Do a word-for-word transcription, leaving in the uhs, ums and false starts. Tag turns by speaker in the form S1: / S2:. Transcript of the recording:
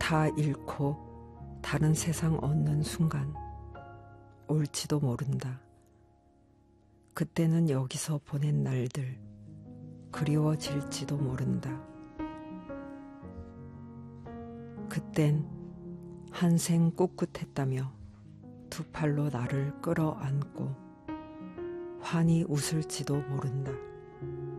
S1: 다 잃고 다른 세상 얻는 순간 올지도 모른다. 그때는 여기서 보낸 날들 그리워질지도 모른다. 그땐 한생 꿋꿋했다며 두 팔로 나를 끌어안고 환히 웃을지도 모른다.